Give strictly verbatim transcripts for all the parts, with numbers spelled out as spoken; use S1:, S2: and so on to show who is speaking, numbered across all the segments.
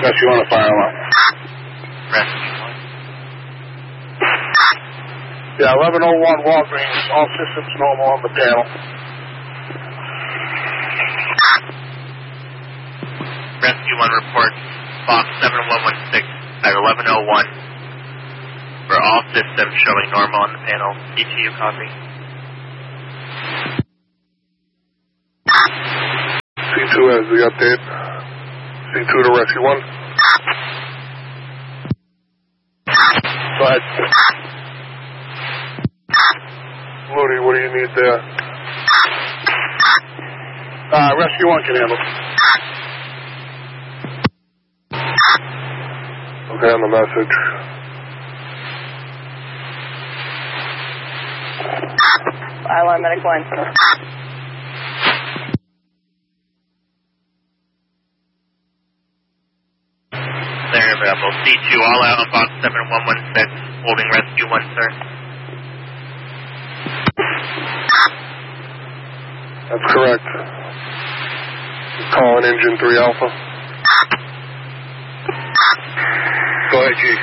S1: Rescue one, a fire alarm.
S2: Rescue one.
S1: Yeah, eleven oh one Walgreens, all systems normal on the panel.
S2: Rescue one reports box seven one one six at eleven oh one for all systems showing normal on the panel. C T U copy.
S1: C two has the update. C two to Rescue one. Go ahead. Moody, what do you need there? Uh, Rescue one can handle. Okay, on the message.
S3: Alarm medic line.
S2: They're available. C two all out on box seven one one six, holding Rescue one, sir.
S1: That's correct. Calling engine three Alpha. Go ahead, G.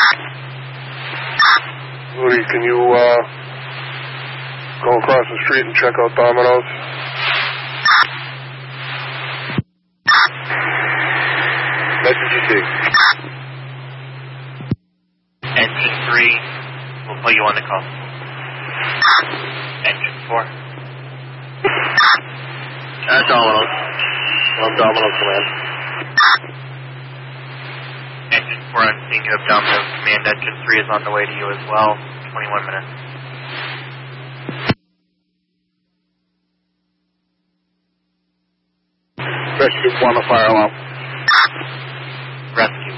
S1: Moody, can you uh, go across the street and check out Domino's? Message you see.
S2: Engine three, we'll put you on the call. Engine four.
S1: Uh, Domino's. Well, Domino's command.
S2: Engine four, I'm seeing you have Domino's command. Engine three is on the way to you as well. twenty-one minutes.
S1: Rescue one, a fire alarm.
S2: Rescue.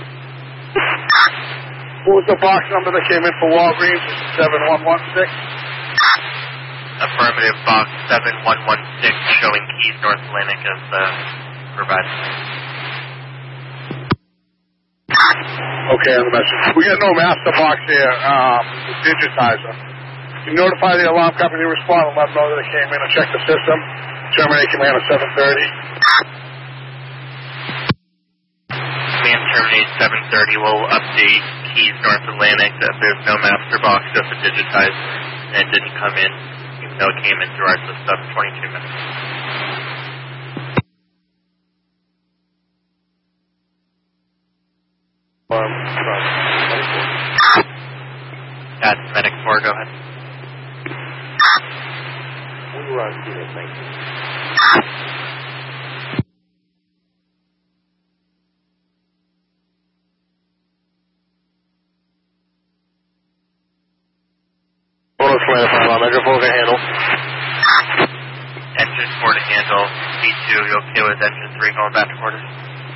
S1: What was the box number that came in for Walgreens? seven one one six.
S2: Affirmative, box seven one one six, showing Keys North Atlantic as the provider.
S1: Okay, on the message. We got no master box here, um, the digitizer. You notify the alarm company to respond and let them know that it came in and check the system. Terminate command at seven thirty.
S2: Command terminate seven thirty. We'll update Keys North Atlantic that there's no master box, just a digitizer, and it didn't come in, even though it came in through our system. twenty-two minutes.
S1: Um,
S2: That's Medic four, go ahead.
S1: we were on here, thank you. Bonus plan, fire alarm. Engine four can handle.
S2: Engine four to handle. C two, you okay with engine three going back to quarters?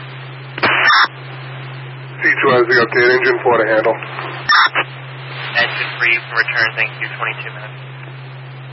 S1: C two has the update. Engine four to handle.
S2: Engine three, you can return, thank you, twenty-two minutes.